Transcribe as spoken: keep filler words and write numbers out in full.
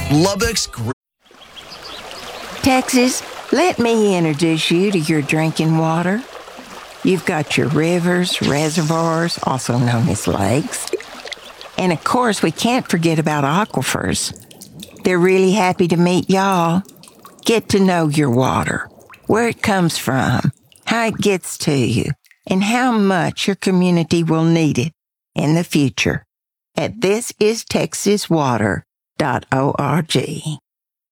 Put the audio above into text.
Lubbock's. Texas, let me introduce you to your drinking water. You've got your rivers, reservoirs, also known as lakes. And of course, we can't forget about aquifers. They're really happy to meet y'all. Get to know your water, where it comes from, how it gets to you, and how much your community will need it in the future at this is texas water dot org.